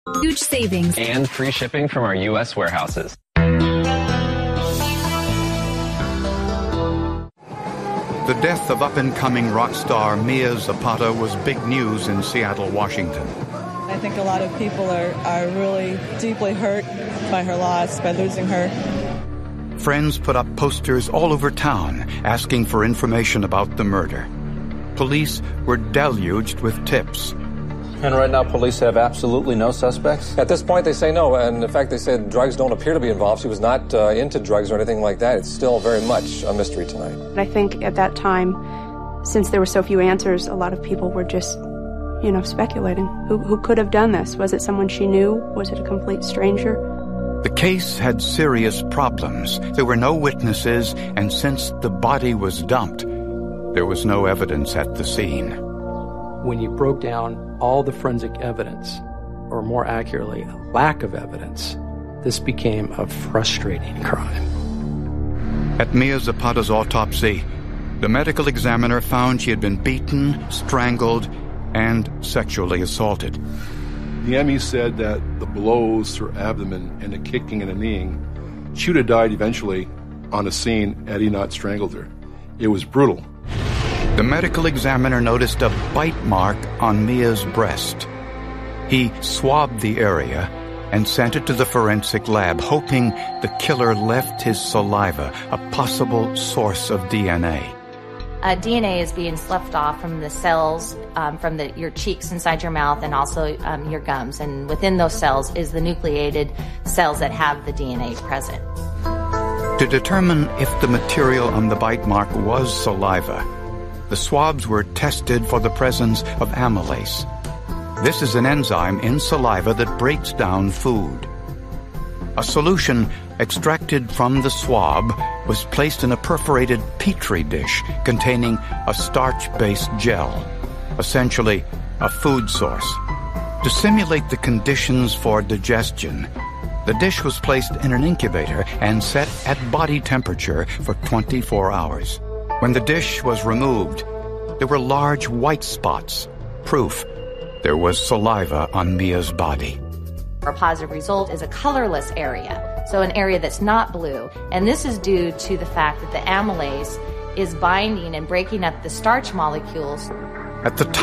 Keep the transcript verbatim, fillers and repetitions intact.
Huge savings and free shipping from our U S warehouses. The death of up-and-coming rock star Mia Zapata was big news in Seattle, Washington. I think a lot of people are, are really deeply hurt by her loss, by losing her. Friends put up posters all over town asking for information about the murder. Police were deluged with tips. And right now, police have absolutely no suspects? At this point, they say no. And in fact, they said drugs don't appear to be involved. She was not uh, into drugs or anything like that. It's still very much a mystery tonight. I think at that time, since there were so few answers, a lot of people were just, you know, speculating. Who, who could have done this? Was it someone she knew? Was it a complete stranger? The case had serious problems. There were no witnesses, and since the body was dumped, there was no evidence at the scene. When you broke down all the forensic evidence, or more accurately, a lack of evidence, this became a frustrating crime. At Mia Zapata's autopsy, the medical examiner found she had been beaten, strangled, and sexually assaulted. The M E said that the blows to her abdomen and the kicking and the kneeing, she would have died eventually on the scene had he not strangled her. It was brutal. The medical examiner noticed a bite mark on Mia's breast. He swabbed the area and sent it to the forensic lab, hoping the killer left his saliva, a possible source of D N A. Uh, D N A is being sloughed off from the cells, um, from the, your cheeks inside your mouth and also um, your gums. And within those cells is the nucleated cells that have the D N A present. To determine if the material on the bite mark was saliva, the swabs were tested for the presence of amylase. This is an enzyme in saliva that breaks down food. A solution extracted from the swab was placed in a perforated petri dish containing a starch-based gel, essentially a food source. To simulate the conditions for digestion, the dish was placed in an incubator and set at body temperature for twenty-four hours. When the dish was removed, there were large white spots, proof there was saliva on Mia's body. Our positive result is a colorless area, so an area that's not blue. And this is due to the fact that the amylase is binding and breaking up the starch molecules. At the